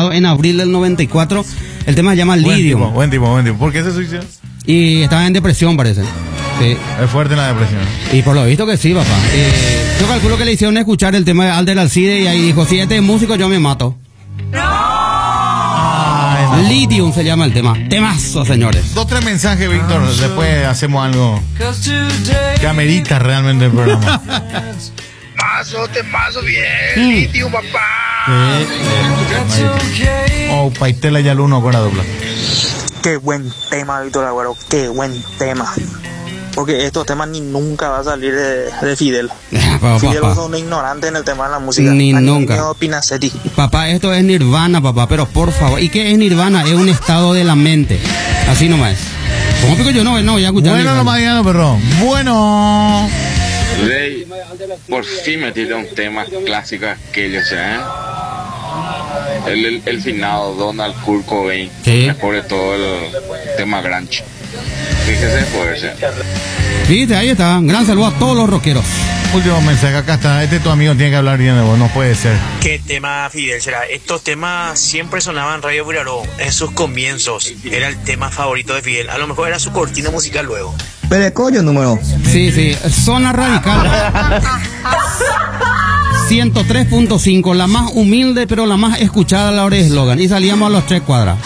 suicidado en abril del 94. El tema se llama Lithium. Buen tipo. ¿Por qué se suicidó? Y estaba en depresión, parece. Sí. Es fuerte la depresión. Y por lo visto que sí, papá. Yo calculo que le hicieron escuchar el tema de Alder Alcide y ahí dijo, si este es músico yo me mato. Ay, no. Lithium se llama el tema. Temazo, señores. 2-3 mensajes, Víctor. Después hacemos algo que amerita realmente el programa. Temazo bien, Lithium, papá. Oh, Paitela ya el uno con la dobla. Qué buen tema, Víctor Agüero, qué buen tema. Porque estos temas ni nunca va a salir de Fidel. Fidel es un ignorante en el tema de la música. Ni nunca. Pinacetti. Papá, esto es Nirvana, papá, pero por favor. ¿Y qué es Nirvana? Es un estado de la mente. Así nomás es. ¿Cómo pico yo? No, ya escuché. Bueno, nomás Diano, perro. Bueno. Rey, por fin metiste un tema clásico aquellos, El finado Donald Kurt Cobain, sí. Mejor de todo el tema grunge. Fíjese poderse. Viste, ahí está. Gran saludo a todos los rockeros. Último mensaje, acá está. Tu amigo tiene que hablar bien de vos, no puede ser. ¿Qué tema, Fidel, será? Estos temas siempre sonaban en Radio Buraró en sus comienzos. Era el tema favorito de Fidel. A lo mejor era su cortina musical luego. Perecoyo número. Sí. Zona Radical. 103.5, la más humilde, pero la más escuchada a la hora de eslogan. Y salíamos a los 3 cuadras.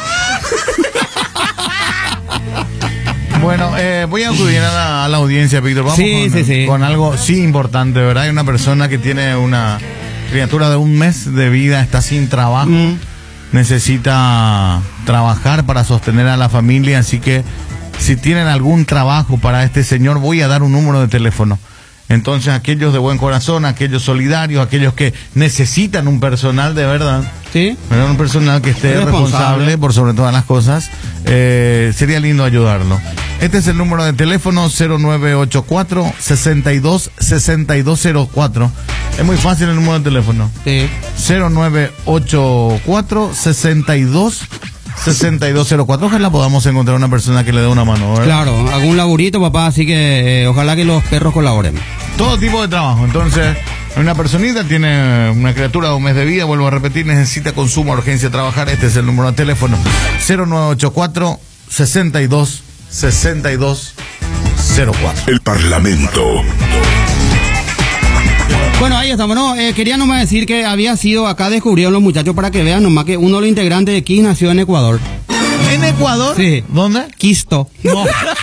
Bueno, voy a acudir a la audiencia, Víctor. Vamos con algo importante, ¿verdad? Hay una persona que tiene una criatura de 1 mes de vida, está sin trabajo, necesita trabajar para sostener a la familia, así que si tienen algún trabajo para este señor, voy a dar un número de teléfono. Entonces, aquellos de buen corazón, aquellos solidarios, aquellos que necesitan un personal de verdad, ¿sí? Un personal que esté responsable por sobre todas las cosas, sería lindo ayudarlo. Este es el número de teléfono 0984-626204. Es muy fácil el número de teléfono. Sí. 0984-626204. Ojalá podamos encontrar una persona que le dé una mano, ¿verdad? Claro, algún laburito, papá, así que ojalá que los perros colaboren. Todo tipo de trabajo. Entonces, una personita tiene una criatura de 1 mes de vida, vuelvo a repetir, necesita con suma urgencia trabajar. Este es el número de teléfono 0984-626204. El Parlamento. Bueno, ahí estamos, ¿no? Quería nomás decir que había sido, acá descubrieron los muchachos para que vean nomás que uno de los integrantes de Kiss nació en Ecuador. ¿En Ecuador? Sí. ¿Dónde? Quisto. No.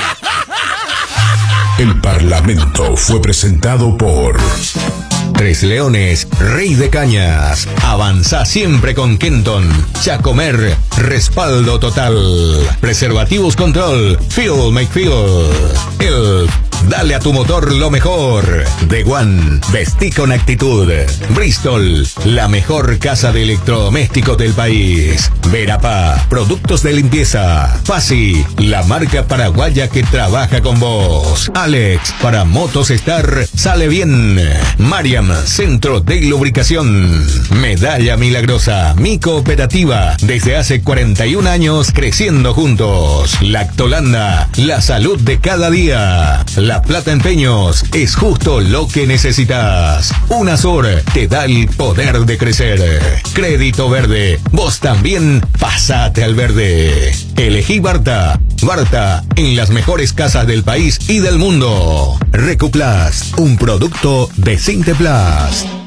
El Parlamento fue presentado por Tres Leones, Rey de Cañas. Avanza siempre con Kenton. Chacomer, respaldo total. Preservativos Control, Feel Make Feel. Elf, dale a tu motor lo mejor. The One, vestí con actitud. Bristol, la mejor casa de electrodomésticos del país. Verapá, productos de limpieza. Fasi, la marca paraguaya que trabaja con vos. Alex, para motos Star, sale bien. Mariam, centro de lubricación. Medalla Milagrosa, mi cooperativa. Desde hace 41 años creciendo juntos. Lactolanda, la salud de cada día. La Plata Empeños es justo lo que necesitas. Unasur te da el poder de crecer. Crédito Verde, vos también pasate al verde. Elegí Barta. Barta, en las mejores casas del país y del mundo. Recuplast, un producto de Sinteplast.